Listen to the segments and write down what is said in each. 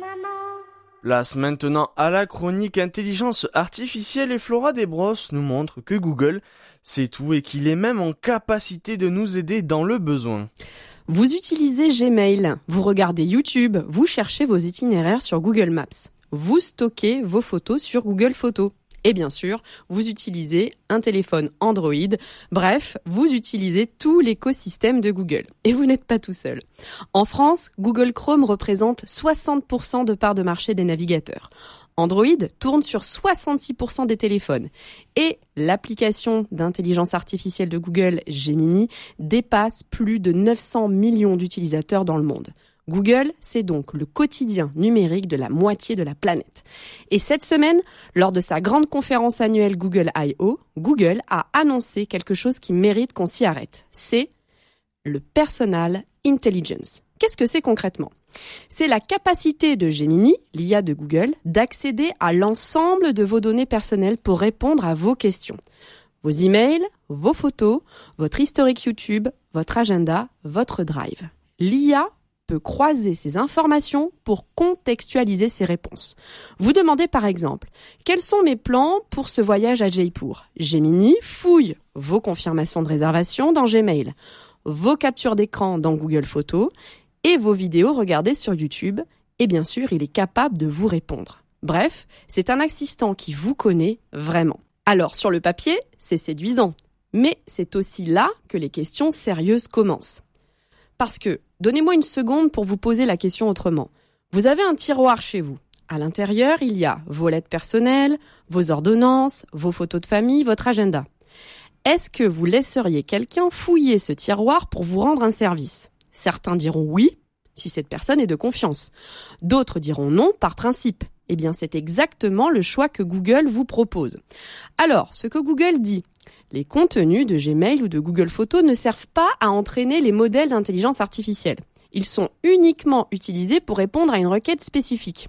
Place maintenant à la chronique intelligence artificielle et Flora Desbrosses nous montre que Google sait tout et qu'il est même en capacité de nous aider dans le besoin. Vous utilisez Gmail, vous regardez YouTube, vous cherchez vos itinéraires sur Google Maps, vous stockez vos photos sur Google Photos. Et bien sûr, vous utilisez un téléphone Android. Bref, vous utilisez tout l'écosystème de Google. Et vous n'êtes pas tout seul. En France, Google Chrome représente 60% de part de marché des navigateurs. Android tourne sur 66% des téléphones. Et l'application d'intelligence artificielle de Google, Gemini, dépasse plus de 900 millions d'utilisateurs dans le monde. Google, c'est donc le quotidien numérique de la moitié de la planète. Et cette semaine, lors de sa grande conférence annuelle Google I.O., Google a annoncé quelque chose qui mérite qu'on s'y arrête. C'est le Personal Intelligence. Qu'est-ce que c'est concrètement ? C'est la capacité de Gemini, l'IA de Google, d'accéder à l'ensemble de vos données personnelles pour répondre à vos questions. Vos emails, vos photos, votre historique YouTube, votre agenda, votre drive. L'IA peut croiser ces informations pour contextualiser ses réponses. Vous demandez par exemple, quels sont mes plans pour ce voyage à Jaipur ? Gemini fouille vos confirmations de réservation dans Gmail, vos captures d'écran dans Google Photos et vos vidéos regardées sur YouTube. Et bien sûr, il est capable de vous répondre. Bref, c'est un assistant qui vous connaît vraiment. Alors, sur le papier, c'est séduisant. Mais c'est aussi là que les questions sérieuses commencent. Parce que, donnez-moi une seconde pour vous poser la question autrement. Vous avez un tiroir chez vous. À l'intérieur, il y a vos lettres personnelles, vos ordonnances, vos photos de famille, votre agenda. Est-ce que vous laisseriez quelqu'un fouiller ce tiroir pour vous rendre un service ? Certains diront oui, si cette personne est de confiance. D'autres diront non, par principe. Eh bien, c'est exactement le choix que Google vous propose. Alors, ce que Google dit, les contenus de Gmail ou de Google Photos ne servent pas à entraîner les modèles d'intelligence artificielle. Ils sont uniquement utilisés pour répondre à une requête spécifique.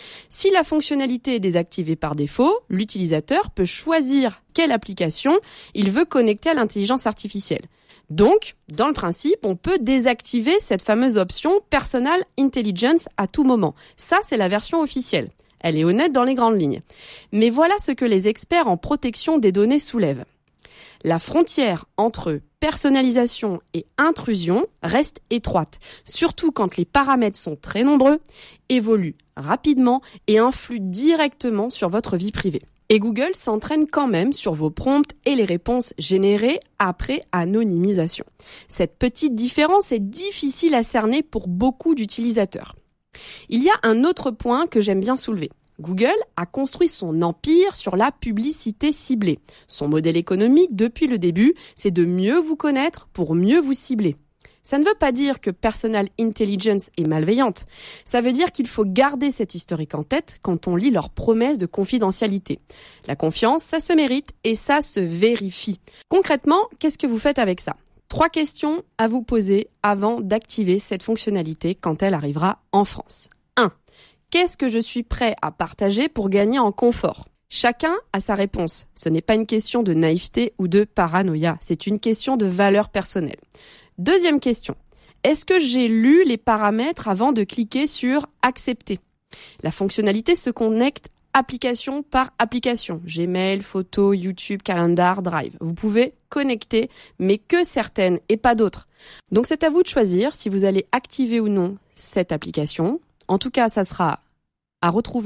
Si la fonctionnalité est désactivée par défaut, l'utilisateur peut choisir quelle application il veut connecter à l'intelligence artificielle. Donc, dans le principe, on peut désactiver cette fameuse option Personal Intelligence à tout moment. Ça, c'est la version officielle. Elle est honnête dans les grandes lignes. Mais voilà ce que les experts en protection des données soulèvent. La frontière entre personnalisation et intrusion reste étroite, surtout quand les paramètres sont très nombreux, évoluent rapidement et influent directement sur votre vie privée. Et Google s'entraîne quand même sur vos prompts et les réponses générées après anonymisation. Cette petite différence est difficile à cerner pour beaucoup d'utilisateurs. Il y a un autre point que j'aime bien soulever. Google a construit son empire sur la publicité ciblée. Son modèle économique, depuis le début, c'est de mieux vous connaître pour mieux vous cibler. Ça ne veut pas dire que Personal Intelligence est malveillante. Ça veut dire qu'il faut garder cet historique en tête quand on lit leurs promesses de confidentialité. La confiance, ça se mérite et ça se vérifie. Concrètement, qu'est-ce que vous faites avec ça ? 3 questions à vous poser avant d'activer cette fonctionnalité quand elle arrivera en France. 1. Qu'est-ce que je suis prêt à partager pour gagner en confort ? Chacun a sa réponse. Ce n'est pas une question de naïveté ou de paranoïa, c'est une question de valeur personnelle. Deuxième question. Est-ce que j'ai lu les paramètres avant de cliquer sur « Accepter » ? La fonctionnalité se connecte application par application. Gmail, photos, YouTube, Calendar, Drive. Vous pouvez connecter, mais que certaines et pas d'autres. Donc c'est à vous de choisir si vous allez activer ou non cette application. En tout cas, ça sera à retrouver